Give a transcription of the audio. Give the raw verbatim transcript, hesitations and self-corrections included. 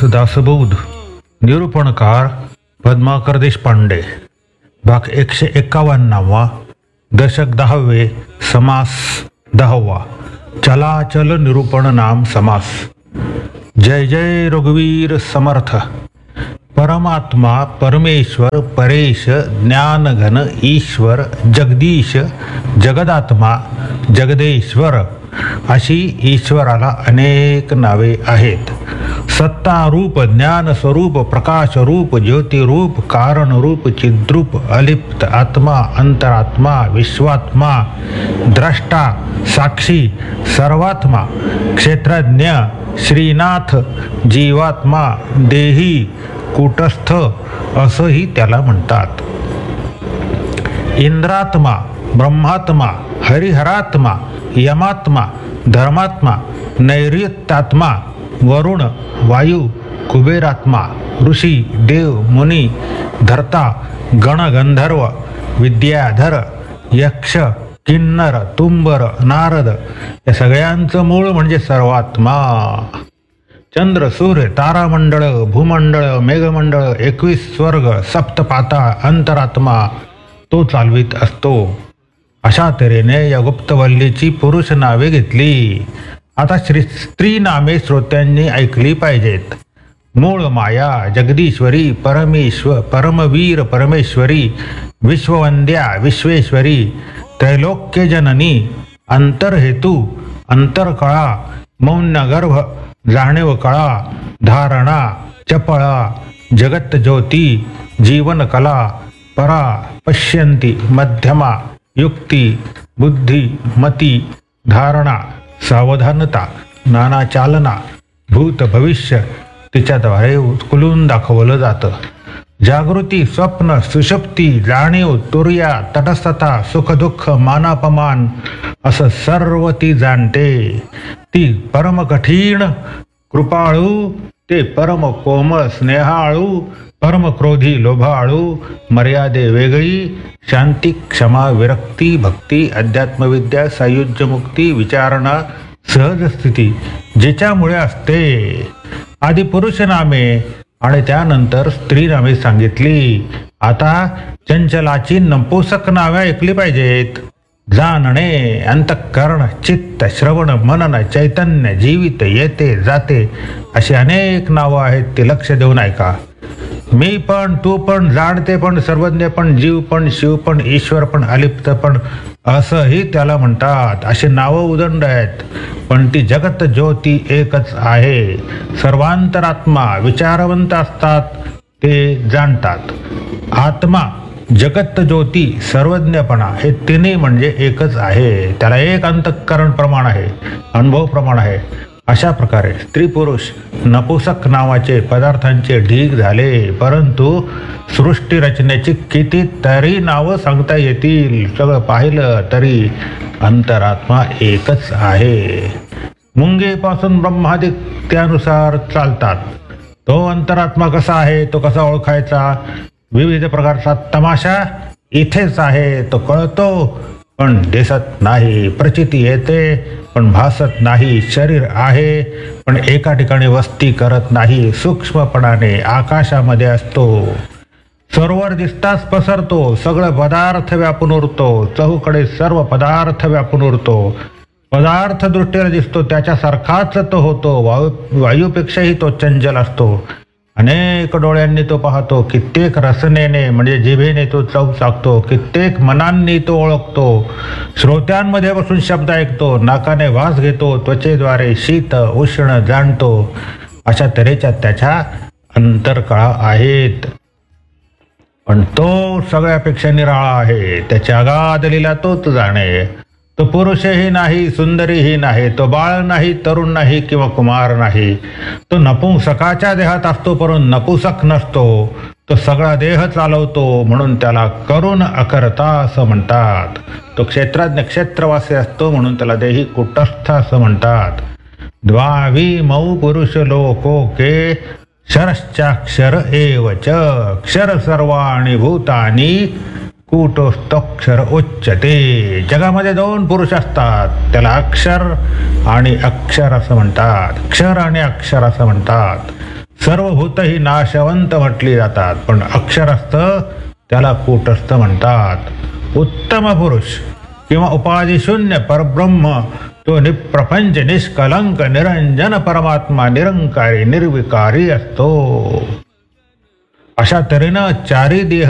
दासबोध. निरूपणकार पद्माकर देशपांडे. भाग एकशे एक्कावन्नावा. दशक दहावे. समास दहावा. चलाचल निरूपण नाम समास. जय जय रघुवीर समर्थ. परमात्मा, परमेश्वर, परेश, ज्ञानघन, ईश्वर, जगदीश, जगदात्मा, जगदेश्वर अशी ईश्वराला अनेक नावे आहेत. सत्तारूप, ज्ञानस्वरूप, प्रकाशरूप, ज्योतिरूप, कारणरूप, चिद्रूप, अलिप्त आत्मा, अंतरात्मा, विश्वात्मा, द्रष्टा, साक्षी, सर्वात्मा, क्षेत्रज्ञ, श्रीनाथ, जीवात्मा, देही, कूटस्थ असंही त्याला म्हणतात. इंद्रात्मा, ब्रह्मात्मा, हरिहरात्मा, यमात्मा, धर्मात्मा, नैऋत्यात्मा, वरुण, वायू, कुबेरात्मा, ऋषी, देव, मुनी, धर्ता, गणगंधर्व, विद्याधर, यक्ष, किन्नर, तुंबर, नारद या सगळ्यांचं मूळ म्हणजे सर्वात्मा. चंद्र, सूर्य, तारामंडळ, भूमंडळ, मेघमंडळ, एकवीस स्वर्ग, सप्तपाता, अंतरात्मा तो चालवित असतो. अशा तऱ्हेने या गुप्तवल्लीची पुरुष नावे घेतली. आता श्री स्त्री नामे श्रोत्यांनी ऐकली पाहिजेत. मूळ माया, जगदीश्वरी, परमेश्वर, परमवीर, परमेश्वरी, विश्ववंद्या, विश्वेश्वरी, त्रैलोक्यजननी, अंतरहेतू, अंतरकळा, मौनगर्भ, जाणीव कळा, धारणा, चपळा, जगतज्योती, जीवनकला, परा, पश्यंती, मध्यमा, युक्ती, बुद्धी, मती, धारणा, सावधानता, नाना चालना, भूत भविष्य तिच्याद्वारे उचलून दाखवलं जातं. जागृती, स्वप्न, सुषुप्ती, जाणीव, तुर्या, तटस्थता, सुखदुःख, मानापमान असं सर्व ती जाणते. ती परम कठीण कृपाळू, ते परम कोमळ स्नेहाळू, परम क्रोधी लोभाळू, मर्यादे वेगळी, शांती, क्षमा, विरक्ती, भक्ती, अध्यात्मविद्या, सायुज्य मुक्ती, विचारणा, सहज स्थिती जिच्यामुळे असते. आधी पुरुष नामे आणि त्यानंतर स्त्री नावे सांगितली. आता चंचलाची नपुंसक नावे ऐकली पाहिजेत. जाणणे, अंतःकरण, चित्त, श्रवण, मनन, चैतन्य, जीवित, येते, जाते अशी अनेक नावं आहेत. ते लक्ष देऊन ऐका. मी पण, तू पण, जाणते पण, सर्वज्ञ पण, जीव पण, शिव पण, ईश्वर पण, अलिप्त पण असंही त्याला म्हणतात. अशी नावं उदंड आहेत. पण ती जगत ज्योती एकच आहे. सर्वांतरात्मा, विचारवंत असतात ते जाणतात. आत्मा, जगत ज्योती, सर्वज्ञपणा हे तिन्ही म्हणजे एकच आहे. त्याला एक अंतःकरण प्रमाण आहे, अनुभव प्रमाण आहे. अशा प्रकारे स्त्री पुरुष नपुंसक नावाचे पदार्थांचे ढीग झाले. परंतु सृष्टी रचनेची कितीतरी नावं सांगता येतील. सगळं पाहिलं तरी अंतरात्मा एकच आहे. मुंगीपासून ब्रह्मादिक त्यानुसार चालतात. तो अंतरात्मा कसा आहे, तो कसा ओळखायचा? विविध प्रकारचा तमाशा इथेच आहे. तो कळतो पण दिसत नाही. प्रचिती येते पण भासत नाही. शरीर आहे पण एका ठिकाणी वस्ती करत नाही. सूक्ष्मपणाने आकाशामध्ये असतो. सरोवर दिसताच पसरतो. सगळं पदार्थ व्यापून उरतो. चहूकडे सर्व पदार्थ व्यापून उरतो. पदार्थ दृष्टीला दिसतो त्याच्यासारखाच तो होतो. वायू वायूपेक्षाही तो चंचल असतो. अनेक डोळ्यांनी तो पाहतो. कित्येक रसनेने म्हणजे जिभेने तो चव चाकतो. कित्येक मनांनी तो ओळखतो. श्रोत्यांमध्ये बसून शब्द ऐकतो. नाकाने वास घेतो. त्वचेद्वारे शीत उष्ण जाणतो. अशा तऱ्हेच्या त्याच्या अंतरकळा आहेत. पण तो सगळ्यापेक्षा निराळा आहे. त्याच्या अगाध लीला तोच जाणे. तो पुरुषही नाही, सुंदरीही नाही. तो बाळ नाही, तरुण नाही किंवा कुमार नाही. तो नपुंसकाच्या देहात असतो परंतु नपुंसक नसतो. तो सगळा देह चालवतो म्हणून त्याला करुण अकर्ता असं म्हणतात. तो क्षेत्रज्ञ, क्षेत्रवासी असतो म्हणून त्याला देही कुटस्थ असं म्हणतात. द्वावी मऊ पुरुष लोकोके क्षरश्चाक्षर एवच. क्षर सर्वाणि भूतानि कूटस्थोक्षर उच्यते. जगामध्ये दोन पुरुष असतात. त्याला अक्षर आणि अक्षर असं म्हणतात. क्षर आणि अक्षर असं म्हणतात. सर्वभूत ही नाशवंत म्हटली जातात, पण अक्षरस्थ त्याला कूटस्थ म्हणतात. उत्तम पुरुष किंवा उपाधिशून्य परब्रह्म तो निप्रपंच निष्कलंक निरंजन परमात्मा निरंकारी निर्विकारी असतो. अशा तऱ्हेनं चारी देह